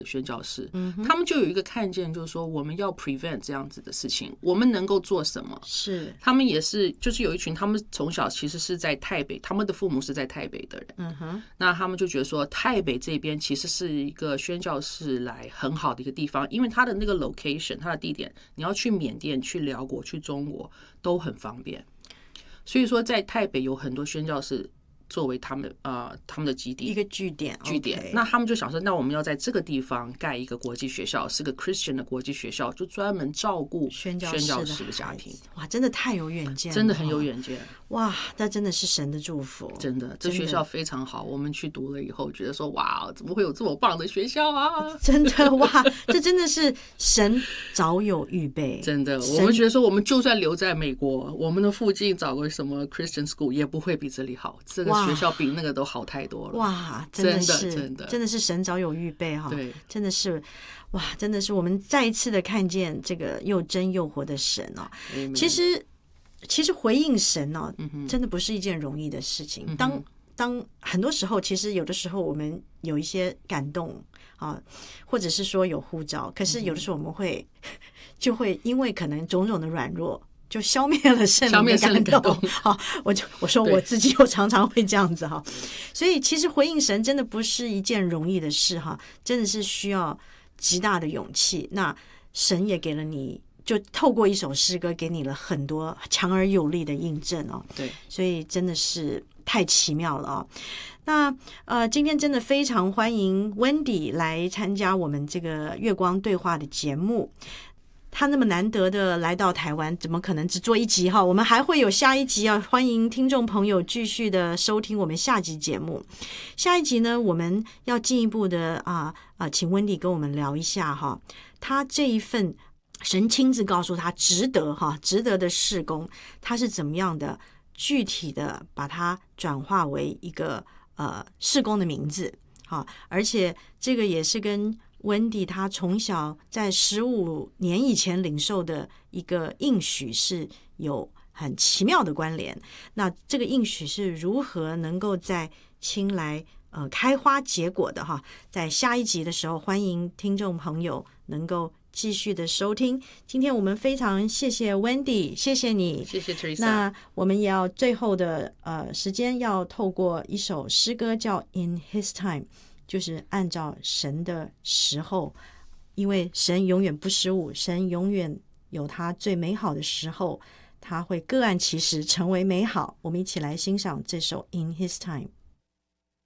宣教士，他们就有一个看见，就是说我们要 prevent 这样子的事情，我们能够做什么？ 是他们也是，就是有一群他们从小其实是在台北，他们的父母是在台北的人，那他们就觉得说台北这边其实是一个宣教士来很好的一个地方，因为它的那个 location， 它的地点，你要去缅甸、去辽国、去中国都很方便，所以说在台北有很多宣教士作为他们的基地， 一个据点。Okay. 那他们就想说，那我们要在这个地方盖一个国际学校，是个 Christian 的国际学校，就专门照顾宣教士的家庭。 哇，真的太有远见了， 真的很有远见。 哇，那真的是神的祝福， 真的，这学校非常好。我们去读了以后，觉得说，哇，怎么会有这么棒的学校啊？ 真的哇，这真的是神早有预备。 真的，我们觉得说，我们就算留在美国，我们的附近找个什么 Christian school 也不会比这里好。这个学校比那个都好太多了。 哇，真的是真的是神早有预备哈。 对， 真的是哇，真的是我们再一次的看见这个又真又活的神哦。其实回应神哦，真的不是一件容易的事情。当很多时候，其实有的时候我们有一些感动啊，或者是说有呼召，可是有的时候我们就会因为可能种种的软弱，就消灭了圣灵的感动。好，我说我自己，我常常会这样子哈。所以其实回应神真的不是一件容易的事哈，真的是需要极大的勇气。那神也给了你，就透过一首诗歌给你了很多强而有力的印证哦。 对， 所以真的是太奇妙了哦。那今天真的非常欢迎 Wendy 来参加我们这个月光对话的节目。他那么难得的来到台湾，怎么可能只做一集哈？我们还会有下一集啊！欢迎听众朋友继续的收听我们下集节目。下一集呢，我们要进一步的请温迪跟我们聊一下哈，他这一份神亲自告诉他值得的事工，他是怎么样的具体的把它转化为一个事工的名字哈，而且这个也是跟Wendy 他从小在15年以前领受的一个应许是有很奇妙的关联。那这个应许是如何能够在青来开花结果的哈？在下一集的时候，欢迎听众朋友能够继续的收听。今天我们非常谢谢 Wendy， 谢谢你， 谢谢 Teresa。 那我们也要最后的时间要透过一首诗歌叫 In His Time。就是按照神的时候，因为神永远不失误，神永远有他最美好的时候，他会各按其时成为美好。我们一起来欣赏这首 In His Time。